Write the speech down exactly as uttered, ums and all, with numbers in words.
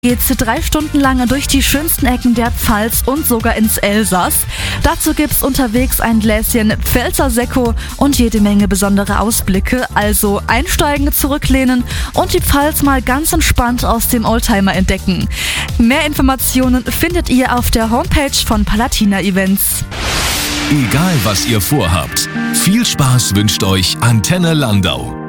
Geht's drei Stunden lang durch die schönsten Ecken der Pfalz und sogar ins Elsass. Dazu gibt's unterwegs ein Gläschen Pfälzer Sekko und jede Menge besondere Ausblicke. Also einsteigen, zurücklehnen und die Pfalz mal ganz entspannt aus dem Oldtimer entdecken. Mehr Informationen findet ihr auf der Homepage von Palatina Events. Egal was ihr vorhabt, viel Spaß wünscht euch Antenne Landau.